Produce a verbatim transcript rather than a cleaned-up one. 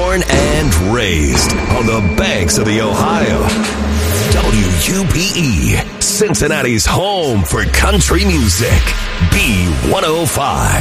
Born and raised on the banks of the Ohio. W U P E, Cincinnati's home for country music. B one oh five.